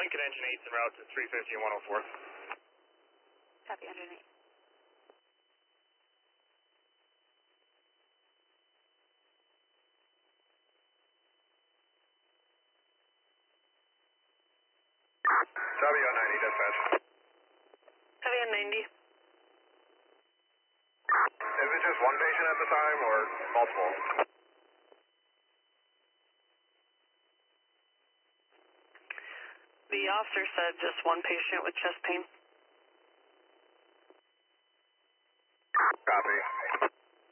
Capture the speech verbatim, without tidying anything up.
Lincoln Engine eight's en route to three fifty and one oh four. Copy, Engine eight. Copy on ninety, dispatch. Copy on ninety. Is it just one patient at the time or multiple? The officer said just one patient with chest pain.